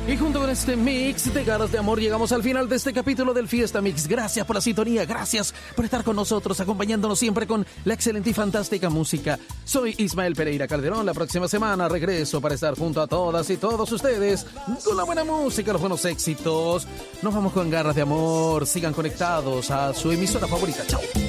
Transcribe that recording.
Y junto con este mix de Garras de Amor llegamos al final de este capítulo del Fiesta Mix. Gracias por la sintonía, gracias por estar con nosotros, acompañándonos siempre con la excelente y fantástica música. Soy Ismael Pereira Calderón. La próxima semana regreso para estar junto a todas y todos ustedes con la buena música, los buenos éxitos. Nos vamos con Garras de Amor. Sigan conectados a su emisora favorita. Chao.